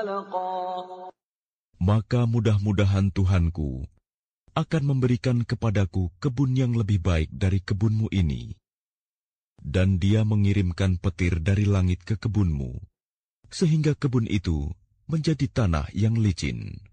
Maka mudah-mudahan Tuhanku akan memberikan kepadaku kebun yang lebih baik dari kebunmu ini. Dan Dia mengirimkan petir dari langit ke kebunmu, sehingga kebun itu menjadi tanah yang licin.